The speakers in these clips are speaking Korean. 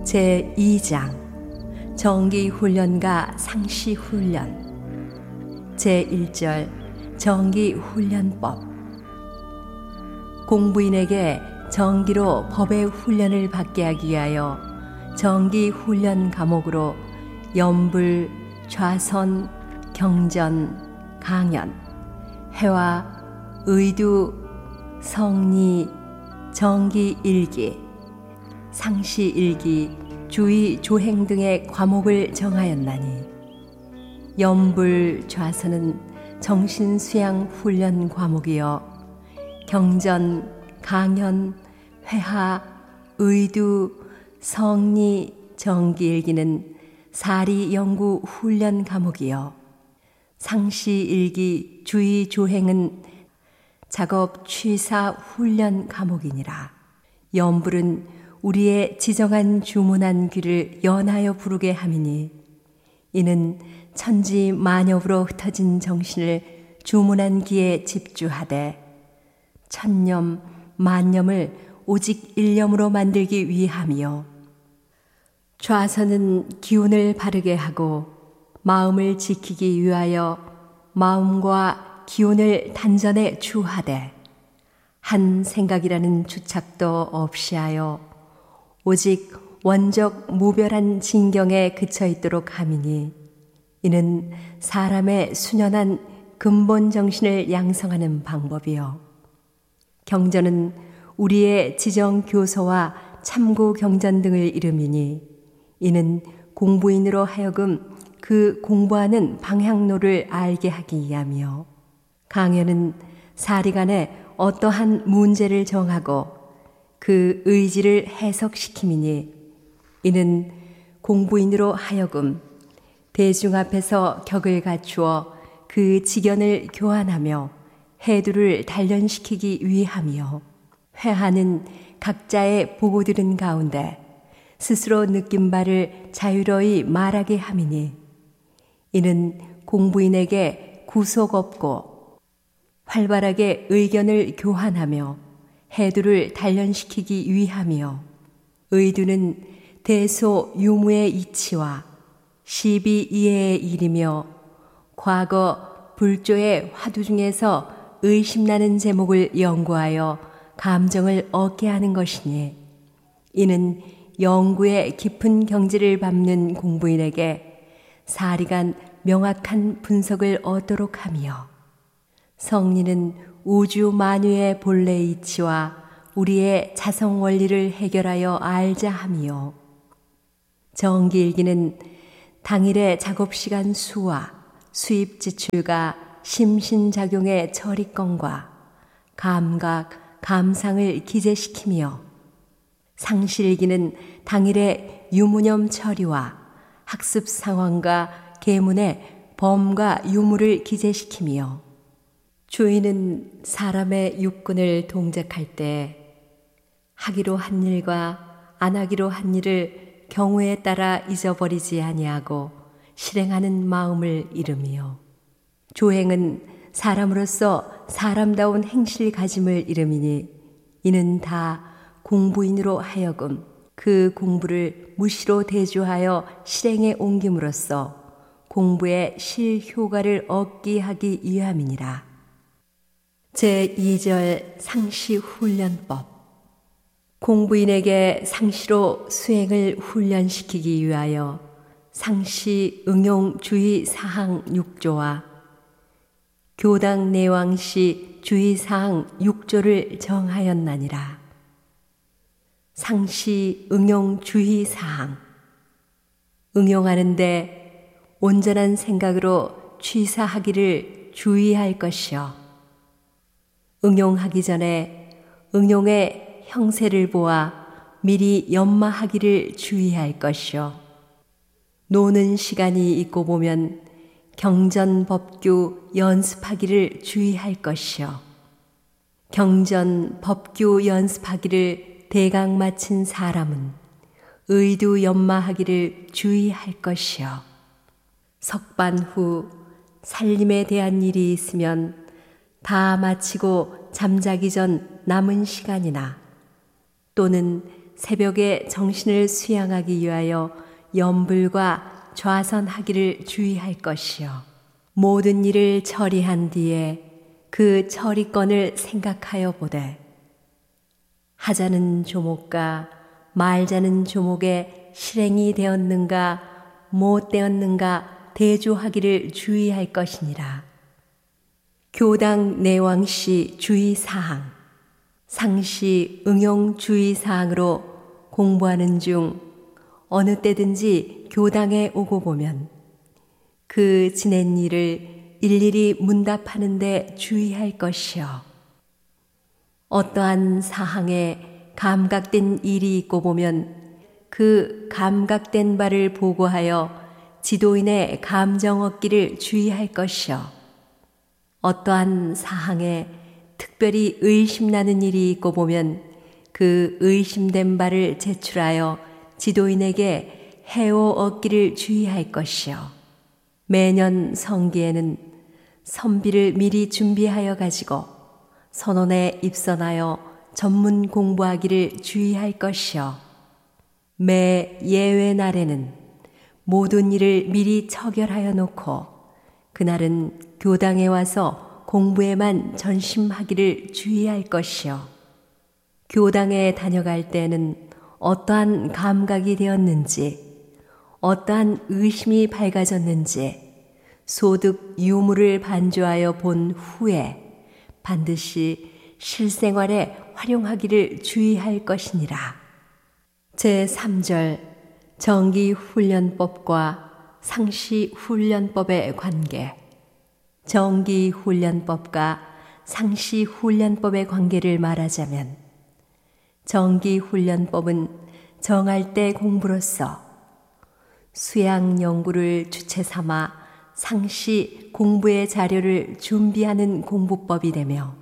제2장 정기훈련과 상시훈련. 제1절 정기훈련법. 공부인에게 정기로 법의 훈련을 받게 하기 위하여 정기훈련 과목으로 염불, 좌선, 경전, 강연, 해와, 의두, 성리, 정기일기, 상시일기, 주의, 조행 등의 과목을 정하였나니, 염불, 좌선은 정신수양 훈련 과목이요 경전, 강연, 회하, 의두, 성리, 정기일기는 사리 연구 훈련 과목이요 상시일기, 주의, 조행은 작업 취사 훈련 과목이니라. 염불은 우리의 지정한 주문한 귀를 연하여 부르게 함이니, 이는 천지 만엽으로 흩어진 정신을 주문한 귀에 집주하되 천념, 만념을 오직 일념으로 만들기 위함이요. 좌선은 기운을 바르게 하고 마음을 지키기 위하여 마음과 기운을 단전에 주하되 한 생각이라는 주착도 없이 하여 오직 원적 무별한 진경에 그쳐 있도록 함이니, 이는 사람의 순연한 근본 정신을 양성하는 방법이요. 경전은 우리의 지정 교서와 참고 경전 등을 이름이니, 이는 공부인으로 하여금 그 공부하는 방향로를 알게 하기 위함이요. 강연은 사리간에 어떠한 문제를 정하고 그 의지를 해석시킴이니, 이는 공부인으로 하여금 대중 앞에서 격을 갖추어 그 지견을 교환하며 해두를 단련시키기 위함이요. 회하는 각자의 보고 들은 가운데 스스로 느낀 바를 자유로이 말하게 함이니, 이는 공부인에게 구속 없고 활발하게 의견을 교환하며 해두를 단련시키기 위함이요. 의두는 대소 유무의 이치와 시비 이해의 일이며 과거 불조의 화두 중에서 의심나는 제목을 연구하여 감정을 얻게 하는 것이니, 이는 연구의 깊은 경지를 밟는 공부인에게 사리간 명확한 분석을 얻도록 하며, 성리는 우주 만유의 본래 이치와 우리의 자성 원리를 해결하여 알자 함이요. 정기일기는 당일의 작업시간 수와 수입 지출과 심신작용의 처리건과 감각, 감상을 기재시키며, 상시일기는 당일의 유무념 처리와 학습 상황과 계문의 범과 유무를 기재시키며, 주인은 사람의 육군을 동작할 때 하기로 한 일과 안 하기로 한 일을 경우에 따라 잊어버리지 아니하고 실행하는 마음을 이름이요. 조행은 사람으로서 사람다운 행실 가짐을 이름이니, 이는 다 공부인으로 하여금 그 공부를 무시로 대조하여 실행에 옮김으로써 공부의 실효과를 얻게 하기 위함이니라. 제2절 상시훈련법. 공부인에게 상시로 수행을 훈련시키기 위하여 상시 응용 주의 사항 6조와 교당 내왕시 주의 사항 6조를 정하였나니라. 상시 응용 주의 사항. 응용하는데 온전한 생각으로 취사하기를 주의할 것이요. 응용하기 전에 응용의 형세를 보아 미리 연마하기를 주의할 것이요. 노는 시간이 있고 보면 경전 법규 연습하기를 주의할 것이요. 경전 법규 연습하기를 대강 마친 사람은 의두 연마하기를 주의할 것이요. 석반 후 살림에 대한 일이 있으면 다 마치고 잠자기 전 남은 시간이나 또는 새벽에 정신을 수양하기 위하여 염불과 좌선하기를 주의할 것이요. 모든 일을 처리한 뒤에 그 처리건을 생각하여 보되 하자는 조목과 말자는 조목에 실행이 되었는가 못 되었는가 대조하기를 주의할 것이니라. 교당 내왕시 주의사항, 상시 응용 주의사항으로 공부하는 중 어느 때든지 교당에 오고 보면 그 지낸 일을 일일이 문답하는 데 주의할 것이요. 어떠한 사항에 감각된 일이 있고 보면 그 감각된 바를 보고하여 지도인의 감정 얻기를 주의할 것이요. 어떠한 사항에 특별히 의심나는 일이 있고 보면 그 의심된 바를 제출하여 지도인에게 해오 얻기를 주의할 것이요. 매년 성기에는 선비를 미리 준비하여 가지고 선원에 입선하여 전문 공부하기를 주의할 것이요. 매 예외 날에는 모든 일을 미리 처결하여 놓고 그날은 교당에 와서 공부에만 전심하기를 주의할 것이요. 교당에 다녀갈 때는 어떠한 감각이 되었는지 어떠한 의심이 밝아졌는지 소득 유무를 반조하여 본 후에 반드시 실생활에 활용하기를 주의할 것이니라. 제3절 정기훈련법과 상시훈련법의 관계. 정기훈련법과 상시훈련법의 관계를 말하자면 정기훈련법은 정할 때 공부로서 수양 연구를 주체 삼아 상시 공부의 자료를 준비하는 공부법이 되며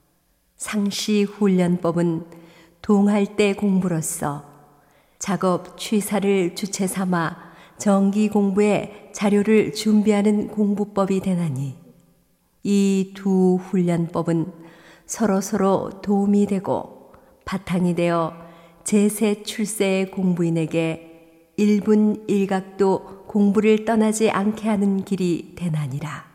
상시훈련법은 동할 때 공부로서 작업 취사를 주체 삼아 정기 공부의 자료를 준비하는 공부법이 되나니 이 두 훈련법은 서로서로 도움이 되고 바탕이 되어 제세 출세의 공부인에게 일분 일각도 공부를 떠나지 않게 하는 길이 되나니라.